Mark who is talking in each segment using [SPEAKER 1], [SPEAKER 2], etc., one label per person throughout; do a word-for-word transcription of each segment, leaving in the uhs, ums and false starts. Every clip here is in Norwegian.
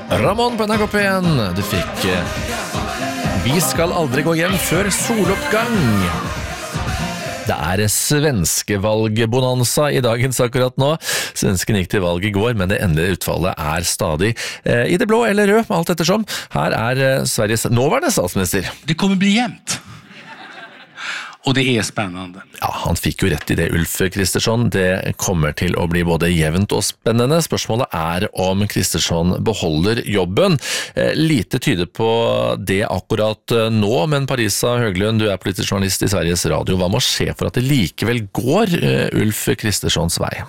[SPEAKER 1] Ramón på N R K P en. Du fikk Vi skal aldri gå hjem før soloppgang. Det er svenskevalgbonanza i dagens akkurat nå. Svensken gikk til valg i går, men det endelige utfallet er stadig eh, i det blå eller rød, alt ettersom. Her er eh, Sveriges nåværende statsminister.
[SPEAKER 2] Det kommer bli jevnt. Og det er spennende.
[SPEAKER 1] Ja, han fikk jo rett i det, Ulf Kristersson. Det kommer til å bli både jevnt og spennende. Spørsmålet er om Kristersson beholder jobben. Eh, lite tyder på det akkurat nå, men Parisa Høglund, du er politisk journalist i Sveriges Radio. Hva må skje for at det likevel går eh, Ulf Kristerssons vei?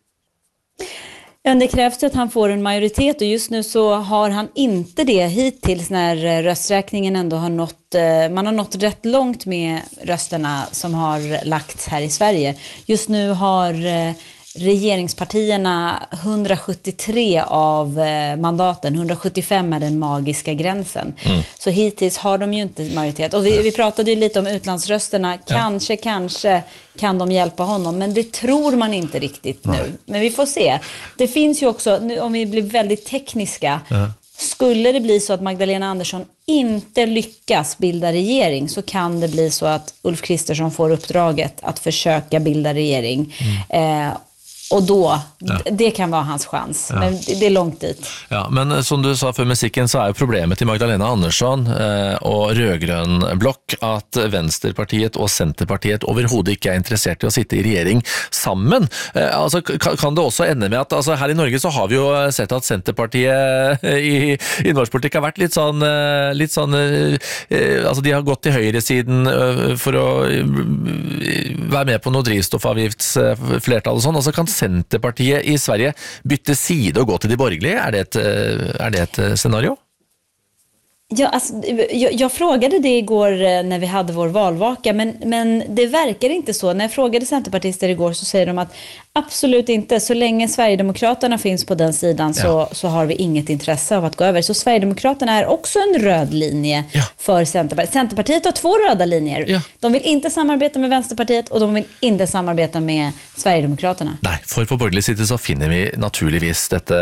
[SPEAKER 3] Ja, det krävs att han får en majoritet och just nu så har han inte det hittills när rösträkningen ändå har nått, man har nått rätt långt med rösterna som har lagts här i Sverige. Just nu har regeringspartierna hundrasjuttiotre av mandaten, hundrasjuttiofem är den magiska gränsen. Mm. Så hittills har de ju inte majoritet. Och vi, vi pratade ju lite om utlandsrösterna. Kanske, ja. kanske kan de hjälpa honom, men det tror man inte riktigt nu. Nej. Men vi får se. Det finns ju också, nu, om vi blir väldigt tekniska, ja. Skulle det bli så att Magdalena Andersson inte lyckas bilda regering så kan det bli så att Ulf Kristersson får uppdraget att försöka bilda regering. Mm. Eh, Och då, ja. det kan vara hans chans. Ja. Men det är långt dit.
[SPEAKER 1] Ja, men som du sa för musikken så är ju problemet till Magdalena Andersson eh, och rödgrön block att Vänsterpartiet och Centerpartiet överhuvud inte är intresserade av att sitta i regering sammen. Eh, alltså, kan, kan det också ända med att alltså, här i Norge så har vi ju sett att Centerpartiet i, i norsk politik har varit lite sån, eh, lite sån eh, alltså de har gått till högersidan eh, för att eh, vara med på något drivstoffavgiftsflertal och sånt. Alltså kan Centerpartiet i Sverige bytte side och gå till de borgerliga? Är det ett, är det ett scenario?
[SPEAKER 3] Ja, alltså, jag, jag frågade det igår när vi hade vår valvaka, men, men det verkar inte så. När jag frågade centerpartister igår så säger de att absolut inte. Så länge Sverigedemokraterna finns på den sidan så, ja. så har vi inget intresse av att gå över. Så Sverigedemokraterna är också en röd linje ja. för Centerpartiet. Centerpartiet har två röda linjer. Ja. De vill inte samarbeta med Vänsterpartiet och de vill inte samarbeta med Sverigedemokraterna.
[SPEAKER 1] Nej, för på borgerlig sida så finner vi naturligtvis detta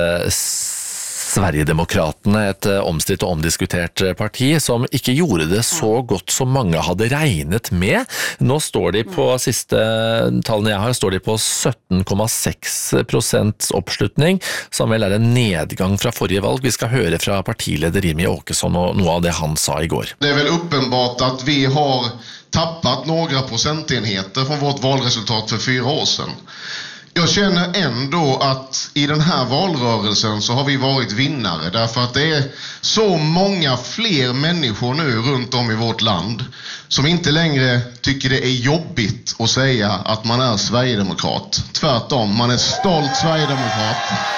[SPEAKER 1] Sverigedemokraterna, ett omstridt og omdiskutert parti som ikke gjorde det så godt som mange hadde regnet med. Nå står de på siste tallene jeg har, står de på sytten komma sex prosent oppslutning, som vel er en nedgang fra forrige valg. Vi skal høre fra partileder Jimmie Åkesson og noe av det han sa i går.
[SPEAKER 4] Det är väl uppenbart att vi har tappat några procentenheter från vårt valresultat för fyra år sedan. Jag känner ändå att i den här valrörelsen så har vi varit vinnare därför att det är så många fler människor nu runt om i vårt land som inte längre tycker det är jobbigt att säga att man är Sverigedemokrat. Tvärtom, man är stolt Sverigedemokrat.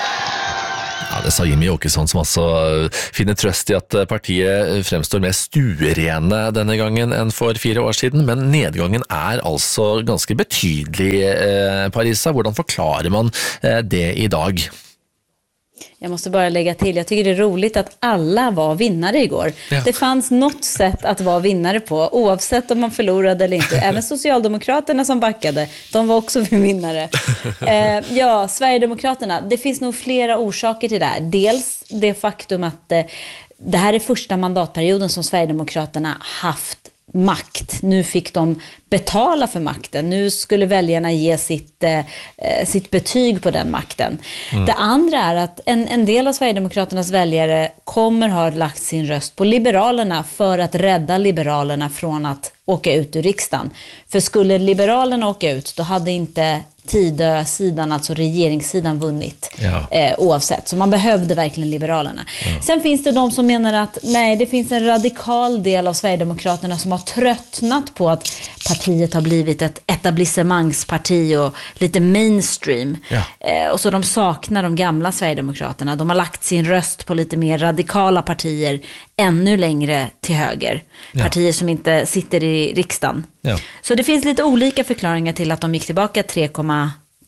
[SPEAKER 1] Ja, det sa Jimmie Åkesson som altså finner trøst i at partiet fremstår mer stuerene denne gangen enn for fire år siden, men nedgangen er altså ganske betydelig, eh, Parisa. Hvordan forklarer man eh, det i dag?
[SPEAKER 3] Jag måste bara lägga till, jag tycker det är roligt att alla var vinnare igår. Ja. Det fanns något sätt att vara vinnare på, oavsett om man förlorade eller inte. Även Socialdemokraterna som backade, de var också vinnare. eh, ja, Sverigedemokraterna, det finns nog flera orsaker till det här. Dels det faktum att eh, det här är första mandatperioden som Sverigedemokraterna haft makt. Nu fick de betala för makten. Nu skulle väljarna ge sitt, eh, sitt betyg på den makten. Mm. Det andra är att en, en del av Sverigedemokraternas väljare kommer ha lagt sin röst på Liberalerna för att rädda Liberalerna från att åka ut ur riksdagen. För skulle Liberalerna åka ut, då hade inte Tidö-sidan, alltså regeringssidan, vunnit ja. eh, oavsett. Så man behövde verkligen Liberalerna. Ja. Sen finns det de som menar att nej, det finns en radikal del av Sverigedemokraterna som har tröttnat på att partiet har blivit ett etablissemangsparti och lite mainstream. Ja. Eh, och så de saknar de gamla Sverigedemokraterna. De har lagt sin röst på lite mer radikala partier ännu längre till höger. Ja. Partier som inte sitter i riksdagen. Ja. Så det finns lite olika förklaringar till att de gick tillbaka tre komma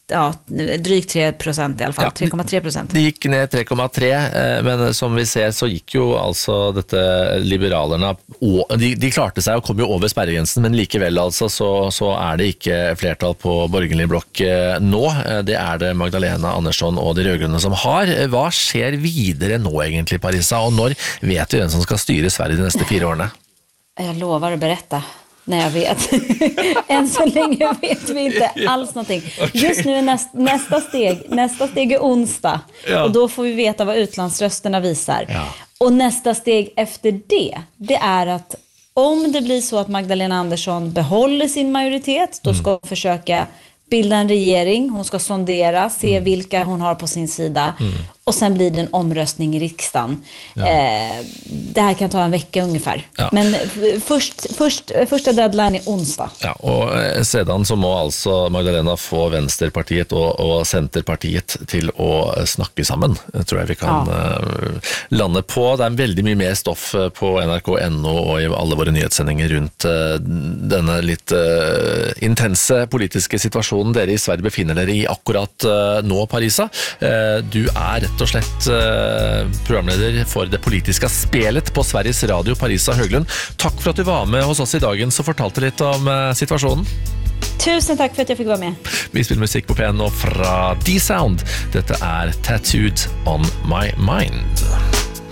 [SPEAKER 3] ja, drygt tre procent i alla fall, ja, tre komma tre procent.
[SPEAKER 1] Det gikk ned tre komma tre, men som vi ser så gikk jo altså dette liberalerne, de, de klarte seg og kom jo over sperregrensen, men likevel altså så, så er det ikke flertall på borgerlig blokk nå. Det er det Magdalena Andersson og de rødgrønne som har. Hva skjer videre nå egentlig, Parisa, og når vet vi hvem som skal styre Sverige de neste fire årene?
[SPEAKER 3] Jag lovar att berätta när jag vet. Än så länge vet vi inte alls någonting. Just nu är näst, nästa steg, nästa steg är onsdag. Ja. Och då får vi veta vad utlandsrösterna visar. Ja. Och nästa steg efter det, det är att om det blir så att Magdalena Andersson behåller sin majoritet, då ska hon mm. försöka bilda en regering, hon ska sondera, se mm. vilka hon har på sin sida mm. och sen blir det en omröstning i riksdagen. Ja. Eh, det här kan ta en vecka ungefär. Ja. Men först, först, första deadline är onsdag.
[SPEAKER 1] Ja, och sedan så må alltså Magdalena få Vänsterpartiet och, och Centerpartiet till att snacka samman. Jag tror jag vi kan ja. landa på. Det är väldigt mycket mer stoff på N R K punkt N O och i alla våra nyhetssändningar runt denna lite intense politiska situationen dere i Sverige befinner dere i akkurat nå, Parisa. Du er rett og slett programleder for det politiske spelet på Sveriges Radio, Parisa Höglund. Takk for at du var med hos oss i dagen så fortalte litt om situasjonen.
[SPEAKER 3] Tusen takk for at jeg fikk være med.
[SPEAKER 1] Vi spiller musikk på P N og fra D-Sound. Dette er Tattooed on My Mind.